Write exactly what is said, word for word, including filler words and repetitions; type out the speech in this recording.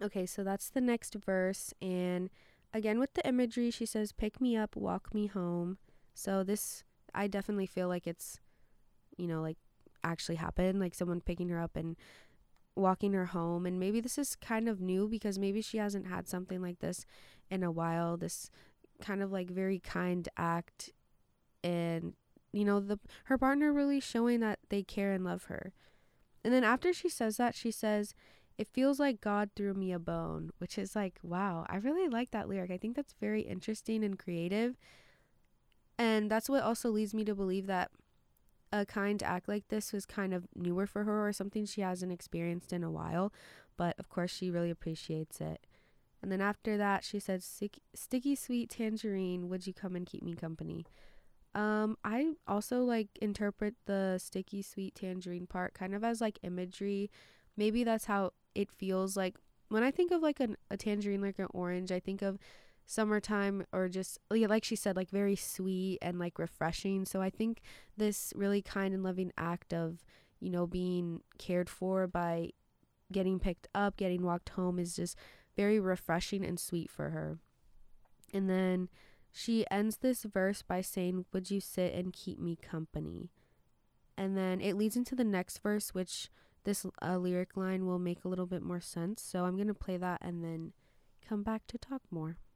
Okay, so that's the next verse. And again, with the imagery, she says, pick me up, walk me home. So this, I definitely feel like it's, you know, like actually happened, like someone picking her up and walking her home. And maybe this is kind of new because maybe she hasn't had something like this in a while. This kind of like very kind act, and you know, the her partner really showing that they care and love her. And then after she says that, she says, it feels like God threw me a bone, which is like, wow, I really like that lyric. I think that's very interesting and creative. And that's what also leads me to believe that a kind act like this was kind of newer for her, or something she hasn't experienced in a while. But of course, she really appreciates it. And then after that, she said, sticky sweet tangerine, would you come and keep me company? Um, I also like interpret the sticky sweet tangerine part kind of as like imagery. Maybe that's how it feels like when I think of like an, a tangerine, like an orange. I think of summertime, or just yeah, like she said, like very sweet and like refreshing. So I think this really kind and loving act of, you know, being cared for by getting picked up, getting walked home is just very refreshing and sweet for her. And then she ends this verse by saying, would you sit and keep me company? And then it leads into the next verse, which this uh, lyric line will make a little bit more sense. So I'm going to play that and then come back to talk more.